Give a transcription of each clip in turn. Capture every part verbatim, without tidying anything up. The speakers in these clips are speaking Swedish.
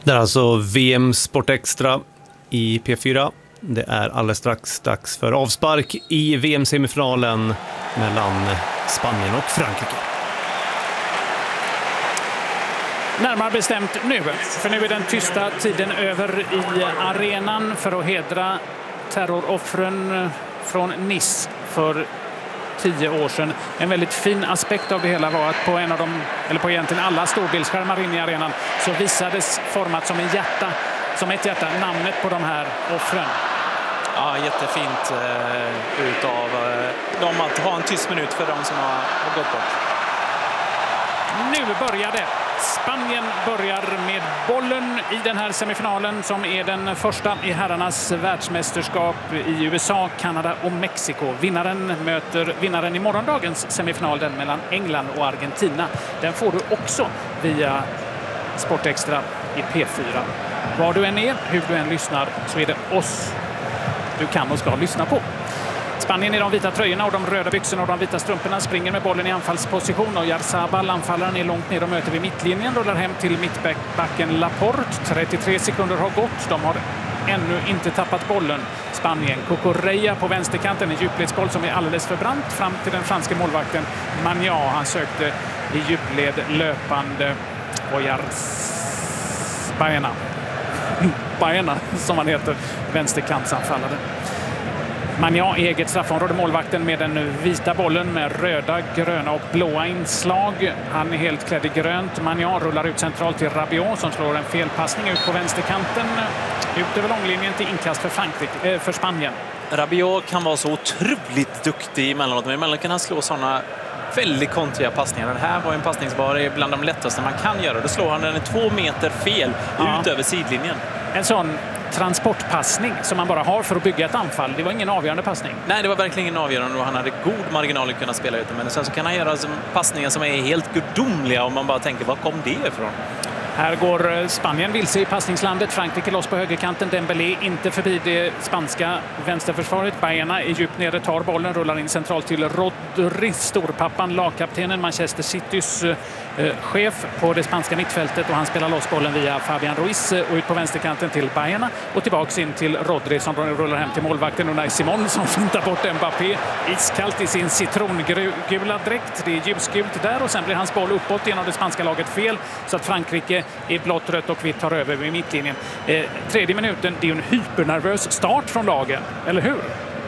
Det är alltså V M Sport Extra i P fyra. Det är alldeles strax dags för avspark i V M-semifinalen mellan Spanien och Frankrike. Närmare bestämt nu, för nu är den tysta tiden över i arenan för att hedra terroroffren från Nice för tio år sedan. En väldigt fin aspekt av det hela var att på en av de, eller på egentligen alla storbildsskärmar inne i arenan så visades format som en hjärta, som ett hjärta, namnet på de här offren. Ja, jättefint eh, utav eh, dem att ha en tyst minut för de som har, har gått bort. Nu börjar det. Spanien börjar med bollen i den här semifinalen som är den första i herrarnas världsmästerskap i U S A, Kanada och Mexiko. Vinnaren möter vinnaren i morgondagens semifinal, den mellan England och Argentina. Den får du också via Sport Extra i P fyra. Var du än är, hur du än lyssnar, så är det oss du kan och ska lyssna på. Spanien i de vita tröjorna och de röda byxorna och de vita strumporna springer med bollen i anfallsposition. Och Oyarzabal, anfallaren, är långt ner och möter vid mittlinjen. Rullar hem till mittbacken Laporte. trettiotre sekunder har gått. De har ännu inte tappat bollen. Spanien. Cucurella på vänsterkanten. En djupledsboll som är alldeles för brant fram till den franska målvakten Magnà. Han sökte i djupled löpande Oyarzabal. Baena, som han heter, vänsterkantsanfallare. Magnà i eget straffområde, målvakten med den vita bollen med röda, gröna och blåa inslag. Han är helt klädd i grönt. Magnà rullar ut centralt till Rabiot som slår en felpassning ut på vänsterkanten. Ut över långlinjen till inkast för, Frankrike, äh, för Spanien. Rabiot kan vara så otroligt duktig emellanåt, men emellanåt kan han slå sådana väldigt kontriga passningar. Den här var en passning som var bland de lättaste man kan göra. Då slår han den två meter fel ja. ut över sidlinjen. En sån transportpassning som man bara har för att bygga ett anfall. Det var ingen avgörande passning. Nej, det var verkligen ingen avgörande och han hade god marginal att kunna spela ut den. Men sen så kan han göra passningar som är helt gudomliga om man bara tänker, var kom det ifrån? Här går Spanien vilse i passningslandet. Frankrike loss på högerkanten. Dembélé inte förbi det spanska vänsterförsvaret. Baena är djupt nere, tar bollen, rullar in centralt till Rodri, storpappan, lagkaptenen, Manchester Citys eh, chef på det spanska mittfältet. Och han spelar loss bollen via Fabian Ruiz och ut på vänsterkanten till Baena. Och tillbaks in till Rodri som rullar hem till målvakten Unai Simon som fintar bort Mbappé. Iskallt i sin citrongula dräkt. Det är ljusgult där och sen blir hans boll uppåt genom det spanska laget fel. Så att Frankrike i blått, rött och vitt tar över vid mittlinjen. Eh, tredje minuten, det är en hypernervös start från lagen, eller hur?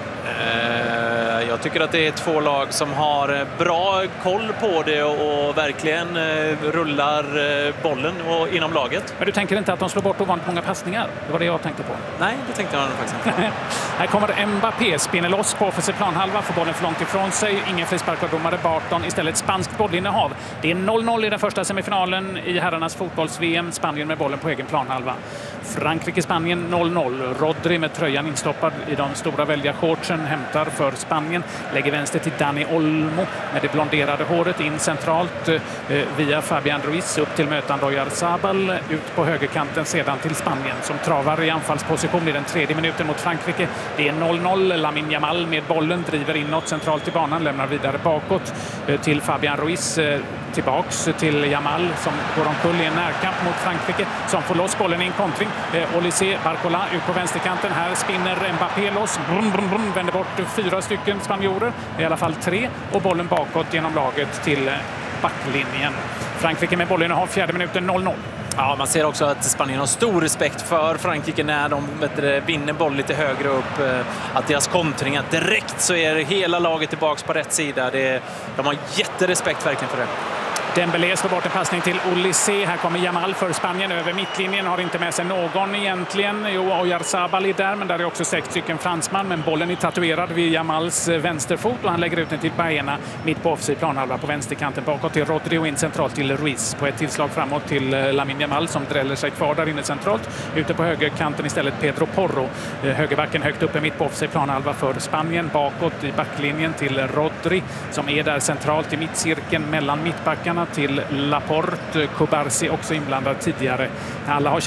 Eh, jag tycker att det är två lag som har bra koll på det och, och verkligen eh, rullar eh, bollen och inom laget. Men du tänker inte att de slår bort ovanligt många passningar? Det var det jag tänkte på. Nej, det tänkte jag faktiskt inte. Här kommer Mbappé, spinner loss på offensiv planhalva, får bollen för långt ifrån sig. Ingen frispark av domare Barton, istället spanskt bollinnehav. Det är noll noll i den första semifinalen i herrarnas fotbolls-V M. Spanien med bollen på egen planhalva. Frankrike-Spanien noll noll. Rodri med tröjan instoppad i de stora välja shortsen hämtar för Spanien. Lägger vänster till Dani Olmo med det blonderade håret in centralt eh, via Fabian Ruiz upp till mötande Oyarzabal. Ut på högerkanten sedan till Spanien som travar i anfallsposition i den tredje minuten mot Frankrike. Det är noll noll. Lamine Yamal med bollen driver inåt centralt i banan, lämnar vidare bakåt eh, till Fabian Ruiz. Eh, tillbaks till Yamal som går omkull i en närkamp mot Frankrike som får loss bollen i en kontring. Eh, Olysée Barcola ut på vänsterkanten. Här spinner Mbappé loss. Brum, brum, brum, vänder bort fyra stycken spanjorer. I alla fall tre. Och bollen bakåt genom laget till backlinjen. Frankrike med bollen har fjärde minuten noll noll. Ja, man ser också att Spanien har stor respekt för Frankrike när de du, vinner boll lite högre upp. Att deras kontringar direkt så är hela laget tillbaks på rätt sida. Det, de har jätterespekt verkligen för det. Dembélé slår bort en passning till Olysée. Här kommer Yamal för Spanien över mittlinjen. Har inte med sig någon egentligen. Jo, Oyarzabal är där, men där är också sex stycken fransman. Men bollen är tatuerad vid Yamals vänsterfot och han lägger ut den till Baena mitt på offensiv planhalva på vänsterkanten. Bakåt till Rodri och in centralt till Ruiz. På ett tillslag framåt till Lamine Yamal som dräller sig kvar där inne centralt. Ute på högerkanten istället Pedro Porro. Högerbacken högt uppe mitt på offensiv planhalva för Spanien. Bakåt i backlinjen till Rodri som är där centralt i mittcirkeln mellan mittbackarna till Laporte. Cubarsí också inblandad tidigare. Alla har